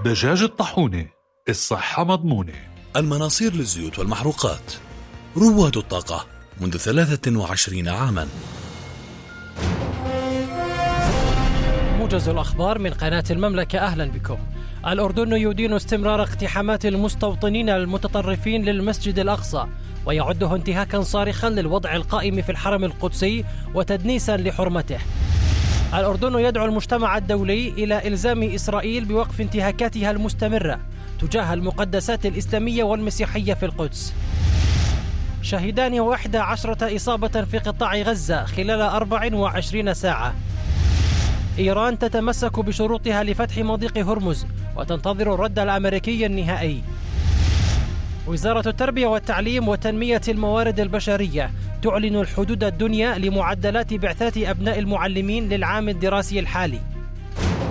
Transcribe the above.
دجاج الطاحونة، الصحة مضمونة. المناصير للزيوت والمحروقات، رواد الطاقة منذ 23 عاما. موجز الأخبار من قناة المملكة، أهلا بكم. الأردن يدين استمرار اقتحامات المستوطنين المتطرفين للمسجد الأقصى، ويعده انتهاكا صارخا للوضع القائم في الحرم القدسي وتدنيسا لحرمته. الأردن يدعو المجتمع الدولي إلى إلزام إسرائيل بوقف انتهاكاتها المستمرة تجاه المقدسات الإسلامية والمسيحية في القدس. شهدان 11 إصابة في قطاع غزة خلال 24 ساعة. إيران تتمسك بشروطها لفتح مضيق هرمز وتنتظر الرد الأمريكي النهائي. وزارة التربية والتعليم وتنمية الموارد البشرية تعلن الحدود الدنيا لمعدلات بعثات أبناء المعلمين للعام الدراسي الحالي.